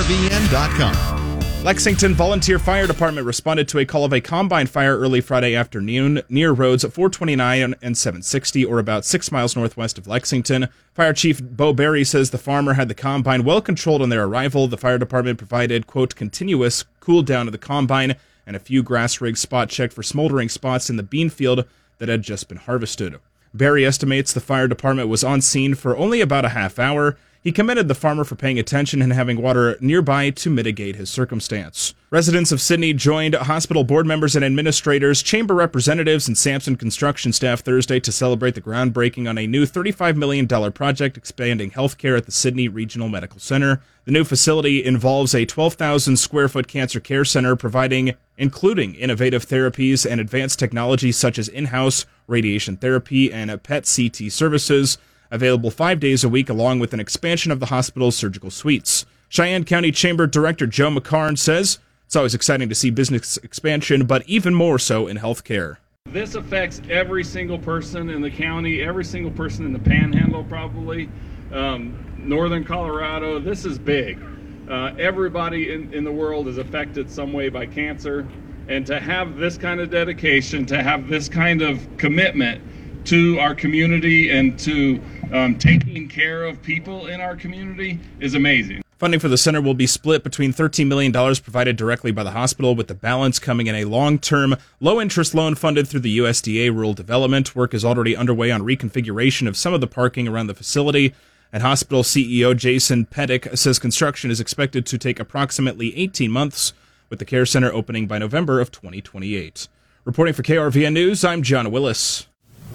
KRVN.com. Lexington Volunteer Fire Department responded to a call of a combine fire early Friday afternoon near roads 429 and 760, or about 6 miles northwest of Lexington. Fire Chief Bo Berry says the farmer had the combine well controlled on their arrival. The fire department provided, quote, continuous cool down of the combine and a few grass rigs spot checked for smoldering spots in the bean field that had just been harvested. Berry estimates the fire department was on scene for only about a half hour. He commended the farmer for paying attention and having water nearby to mitigate his circumstance. Residents of Sydney joined hospital board members and administrators, chamber representatives, and Sampson construction staff Thursday to celebrate the groundbreaking on a new $35 million project expanding healthcare at the Sydney Regional Medical Center. The new facility involves a 12,000-square-foot cancer care center including innovative therapies and advanced technologies such as in-house radiation therapy and PET-CT services, available 5 days a week, along with an expansion of the hospital's surgical suites. Cheyenne County Chamber Director Joe McCarn says it's always exciting to see business expansion, but even more so in healthcare. This affects every single person in the county, every single person in the Panhandle probably, northern Colorado. This is big. Everybody in the world is affected some way by cancer, and to have this kind of dedication, to have this kind of commitment to our community and to taking care of people in our community is amazing. Funding for the center will be split between $13 million provided directly by the hospital, with the balance coming in a long-term, low-interest loan funded through the USDA Rural Development. Work is already underway on reconfiguration of some of the parking around the facility, and hospital CEO Jason Pettick says construction is expected to take approximately 18 months, with the care center opening by November of 2028. Reporting for KRVN News, I'm John Willis.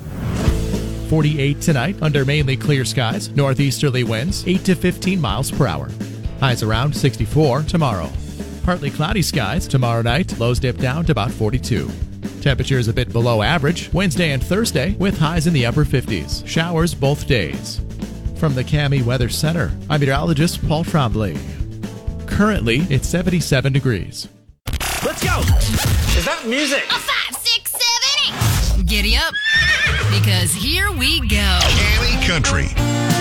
48 tonight under mainly clear skies, northeasterly winds 8 to 15 miles per hour. Highs around 64 tomorrow. Partly cloudy skies tomorrow night, lows dip down to about 42. Temperatures a bit below average Wednesday and Thursday with highs in the upper 50s. Showers both days. From the Cami Weather Center, I'm meteorologist Paul Trombley. Currently, it's 77 degrees. Let's go! Is that music? A 5, 6, 7, 8. Giddy up, because here we go. Cami Country.